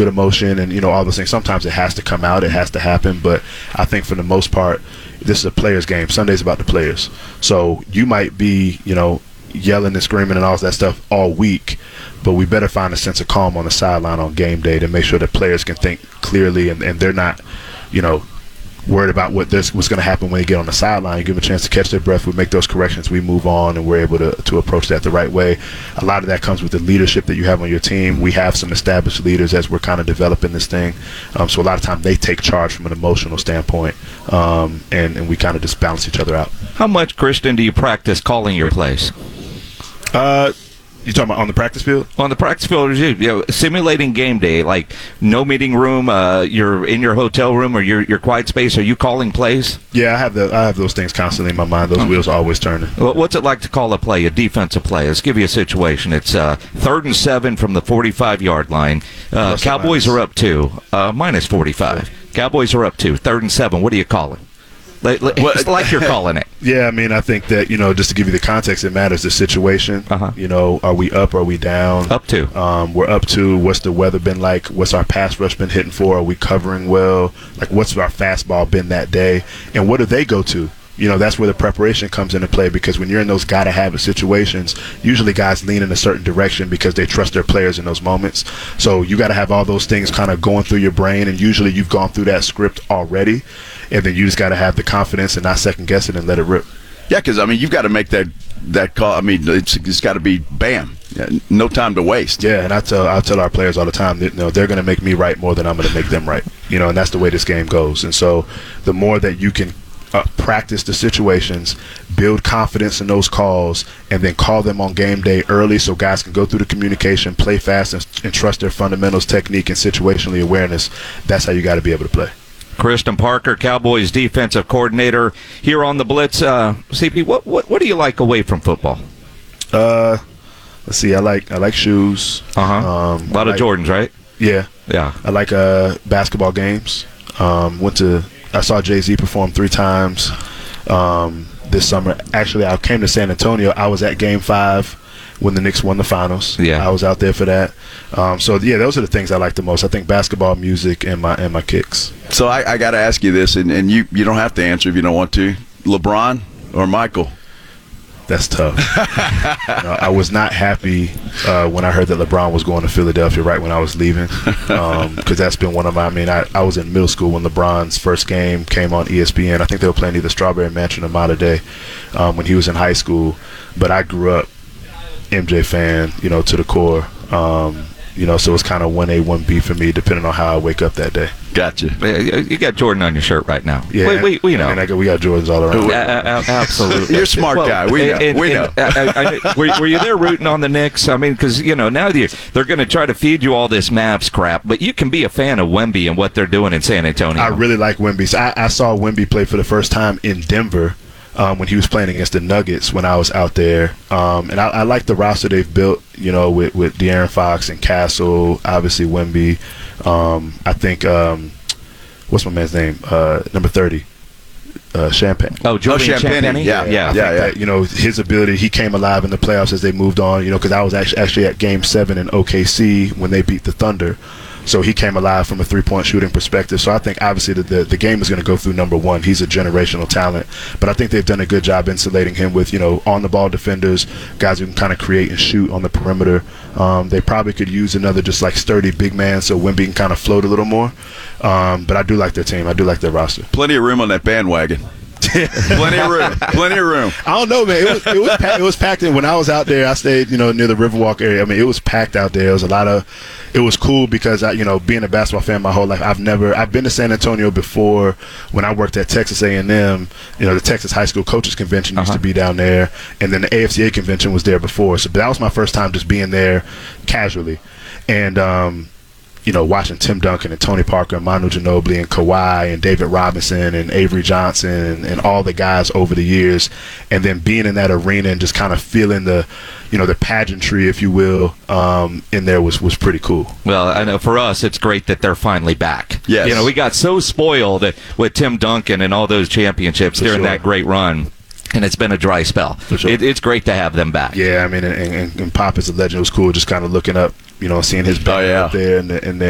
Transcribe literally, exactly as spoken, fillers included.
good emotion and, you know, all those things. Sometimes it has to come out. It has to happen. But I think for the most part, this is a players' game. Sunday's about the players. So you might be, you know, yelling and screaming and all that stuff all week, but we better find a sense of calm on the sideline on game day to make sure that players can think clearly and, and they're not, you know, worried about what this what's going to happen when they get on the sideline. You give them a chance to catch their breath. We make those corrections. We move on, and we're able to, to approach that the right way. A lot of that comes with the leadership that you have on your team. We have some established leaders as we're kind of developing this thing. Um, so a lot of times they take charge from an emotional standpoint, um, and, and we kind of just balance each other out. How much, Christian, do you practice calling your plays? Uh, you talking about on the practice field? On the practice field, you know, simulating game day, like no meeting room, uh, you're in your hotel room or your your quiet space. Are you calling plays? Yeah, I have the I have those things constantly in my mind. Those okay. wheels are always turning. What's it like to call a play, a defensive play? Let's give you a situation. It's uh, third and seven from the forty-five-yard line. Uh, Cowboys are up two, uh, minus forty-five. Cowboys are up two, third and seven. What do you call it? It's like you're calling it. Yeah, I mean, I think that, you know, just to give you the context, it matters the situation. Uh-huh. You know, are we up or are we down? Up two. Um, we're up two. What's the weather been like? What's our pass rush been hitting for? Are we covering well? Like, what's our fastball been that day? And what do they go to? You know, that's where the preparation comes into play, because when you're in those gotta-have-it situations, usually guys lean in a certain direction because they trust their players in those moments. So you got to have all those things kind of going through your brain, and usually you've gone through that script already, and then you just got to have the confidence and not second-guess it and let it rip. Yeah, because, I mean, you've got to make that that call. I mean, it's, it's got to be bam. No time to waste. Yeah, and I tell I tell our players all the time that, you know, they're going to make me right more than I'm going to make them right. You know, and that's the way this game goes. And so the more that you can Uh, practice the situations, build confidence in those calls, and then call them on game day early so guys can go through the communication, play fast, and, and trust their fundamentals, technique, and situationally awareness. That's how you got to be able to play. Christian Parker, Cowboys defensive coordinator, here on the Blitz. Uh, C P, what, what what do you like away from football? Uh, let's see. I like I like shoes. Uh huh. Um, a lot I of like, Jordans, right? Yeah. Yeah. I like uh, basketball games. Um, went to I saw Jay-Z perform three times um, this summer. Actually, I came to San Antonio. I was at Game Five when the Knicks won the finals. Yeah, I was out there for that. Um, so yeah, those are the things I like the most. I think basketball, music, and my and my kicks. So I, I got to ask you this, and, and you you don't have to answer if you don't want to. LeBron or Michael? That's tough. you know, I was not happy uh, when I heard that LeBron was going to Philadelphia right when I was leaving, because um, that's been one of my. I mean, I, I was in middle school when LeBron's first game came on E S P N. I think they were playing either Strawberry Mansion or Mater Dei um, when he was in high school. But I grew up M J fan, you know, to the core. Um, you know, so it's kind of one A, one B for me, depending on how I wake up that day. Gotcha. You got Jordan on your shirt right now. Yeah, we, we, we know. And I got, we got Jordans all around. Uh, uh, absolutely. You're a smart well, guy. We know. And, we and, know. I, I, I, were, were you there rooting on the Knicks? I mean, because, you know, now they're, they're going to try to feed you all this Mavs crap, but you can be a fan of Wemby and what they're doing in San Antonio. I really like Wemby. So I, I saw Wemby play for the first time in Denver um, when he was playing against the Nuggets when I was out there. Um, and I, I like the roster they've built, you know, with, with De'Aaron Fox and Castle, obviously Wemby. Um, I think um, – what's my man's name? Uh, number thirty, uh, Champagne. Oh, Julian oh, Champagne. Champagne. Yeah, yeah, yeah, yeah. That, you know, his ability. He came alive in the playoffs as they moved on. You know, because I was actually actually at Game Seven in O K C when they beat the Thunder. So he came alive from a three-point shooting perspective. So I think obviously the the, the game is going to go through number one. He's a generational talent, but I think they've done a good job insulating him with, you know, on-the-ball defenders, guys who can kind of create and shoot on the perimeter. Um, they probably could use another just like sturdy big man so Wemby can kind of float a little more. Um, but I do like their team. I do like their roster. Plenty of room on that bandwagon. Plenty of room. Plenty of room. I don't know, man. It was it was, packed, it was packed in. When I was out there, I stayed, you know, near the Riverwalk area. I mean, it was packed out there. It was a lot of. It was cool because I, you know, being a basketball fan my whole life, I've never. I've been to San Antonio before when I worked at Texas A and M. You know, the Texas High School Coaches Convention used uh-huh. to be down there, and then the A F C A convention was there before. So that was my first time just being there casually, and. um you know, watching Tim Duncan and Tony Parker and Manu Ginobili and Kawhi and David Robinson and Avery Johnson and, and all the guys over the years, and then being in that arena and just kind of feeling the, you know, the pageantry, if you will, um, in there was, was pretty cool. Well, I know for us, it's great that they're finally back. Yes. You know, we got so spoiled with Tim Duncan and all those championships For during sure. that great run. And it's been a dry spell. Sure. It, it's great to have them back. Yeah, I mean, and, and, and Pop is a legend. It was cool just kind of looking up, you know, seeing his back oh, yeah. up there and, the, and their